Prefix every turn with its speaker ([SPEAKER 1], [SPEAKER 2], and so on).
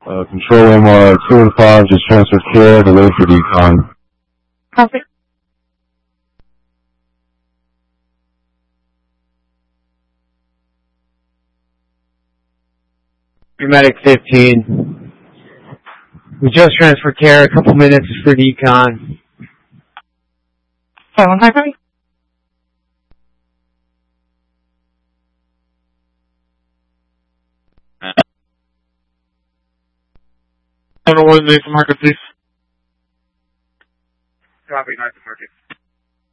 [SPEAKER 1] Control MR 2 and 5, just transfer care, delay for decon.
[SPEAKER 2] Copy.
[SPEAKER 3] Medic 15. We just transferred care, a couple minutes for decon.
[SPEAKER 2] 753.
[SPEAKER 4] One Nathan Market, please.
[SPEAKER 5] Copy, Nathan Market.